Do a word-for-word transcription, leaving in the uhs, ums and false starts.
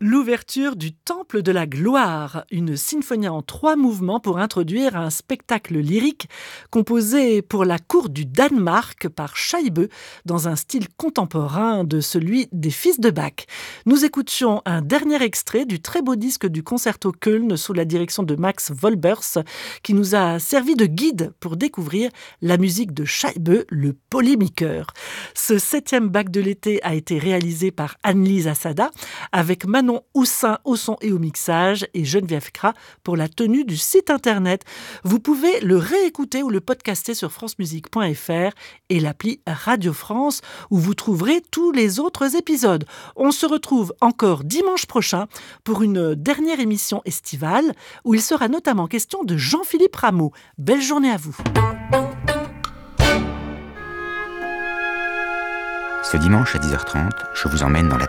L'ouverture du Temple de la Gloire, une symphonie en trois mouvements pour introduire un spectacle lyrique composé pour la cour du Danemark par Scheibe dans un style contemporain de celui des fils de Bach. Nous écoutions un dernier extrait du très beau disque du Concerto Köln sous la direction de Max Wolbers qui nous a servi de guide pour découvrir la musique de Scheibe, le polémiqueur. Ce septième Bach de l'été a été réalisé par Annelise Assada avec Manon Houssin au son et au mixage et Geneviève Cras pour la tenue du site internet. Vous pouvez le réécouter ou le podcaster sur francemusique point f r et l'appli Radio France où vous trouverez tous les autres épisodes. On se retrouve encore dimanche prochain pour une dernière émission estivale où il sera notamment question de Jean-Philippe Rameau. Belle journée à vous. Ce dimanche à dix heures trente, je vous emmène dans la